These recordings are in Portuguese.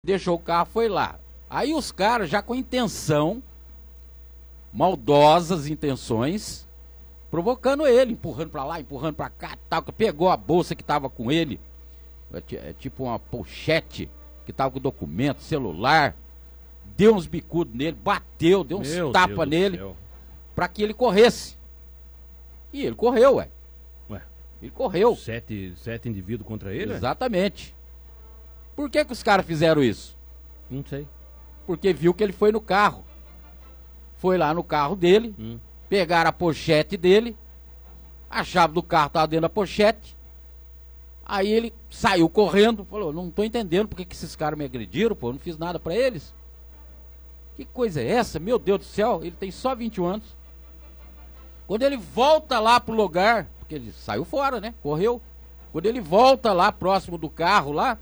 Deixou o carro, foi lá. Aí os caras já com intenção, maldosas intenções, provocando ele, empurrando pra lá, empurrando pra cá, tal, que pegou a bolsa que tava com ele, tipo uma pochete, que tava com documento, celular, deu uns bicudos nele, bateu, deu uns tapas nele, pra que ele corresse. E ele correu, ué. Ele correu. Sete indivíduos contra ele? Exatamente. Por que os caras fizeram isso? Não sei. Porque viu que ele foi no carro. Foi lá no carro dele, pegaram a pochete dele, a chave do carro estava dentro da pochete. Aí ele saiu correndo, falou, não tô entendendo porque que esses caras me agrediram, pô, eu não fiz nada pra eles. Que coisa é essa? Meu Deus do céu, ele tem só 21 anos. Quando ele volta lá pro lugar, porque ele saiu fora, né, correu. Quando ele volta lá próximo do carro lá,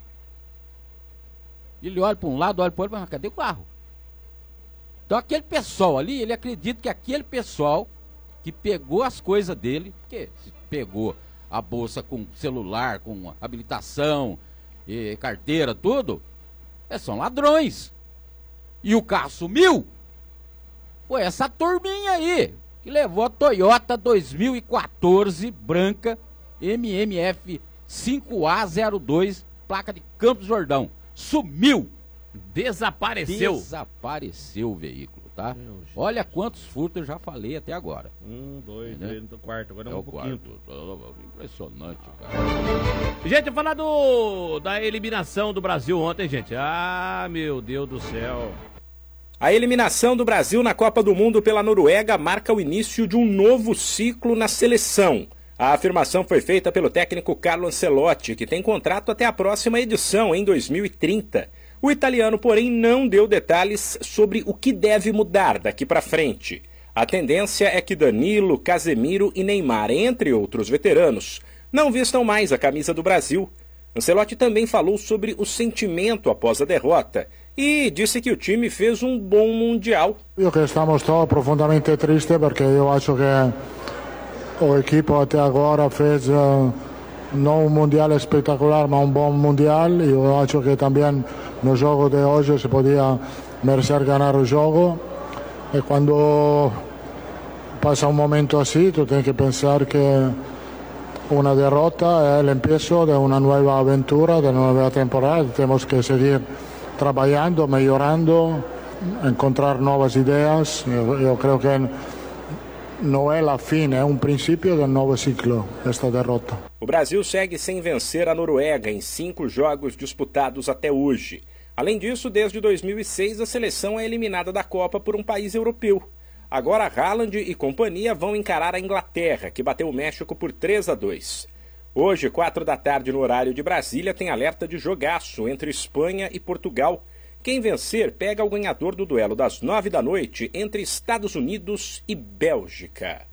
ele olha para um lado, olha para o outro, mas cadê o carro? Então aquele pessoal ali, ele acredita que aquele pessoal que pegou as coisas dele, porque se pegou a bolsa com celular, com habilitação, e carteira, tudo, são ladrões. E o carro sumiu. Foi essa turminha aí, que levou a Toyota 2014 branca, MMF 5A02, placa de Campos do Jordão. Sumiu. Desapareceu o veículo, tá? Olha quantos furtos eu já falei até agora. 1, 2, 3, no quarto, agora é um pouquinho. Impressionante, cara. Gente, falar da eliminação do Brasil ontem, gente. Ah, meu Deus do céu. A eliminação do Brasil na Copa do Mundo pela Noruega marca o início de um novo ciclo na seleção. A afirmação foi feita pelo técnico Carlo Ancelotti, que tem contrato até a próxima edição, em 2030. O italiano, porém, não deu detalhes sobre o que deve mudar daqui para frente. A tendência é que Danilo, Casemiro e Neymar, entre outros veteranos, não vistam mais a camisa do Brasil. Ancelotti também falou sobre o sentimento após a derrota e disse que o time fez um bom Mundial. Eu que estamos todos profundamente tristes porque eu acho que o equipo até agora fez não um Mundial espetacular, mas um bom Mundial. E eu acho que também no jogo de hoje se podia merecer ganhar o jogo. E quando passa um momento assim, tu tens que pensar que uma derrota é o início de uma nova aventura, de uma nova temporada. Temos que seguir trabalhando, melhorando, encontrar novas ideias. Eu creio que não é a fim, é um princípio de um novo ciclo, esta derrota. O Brasil segue sem vencer a Noruega em 5 jogos disputados até hoje. Além disso, desde 2006, a seleção é eliminada da Copa por um país europeu. Agora, Haaland e companhia vão encarar a Inglaterra, que bateu o México por 3-2. Hoje, 4 da tarde, no horário de Brasília, tem alerta de jogaço entre Espanha e Portugal. Quem vencer pega o ganhador do duelo das 9 da noite entre Estados Unidos e Bélgica.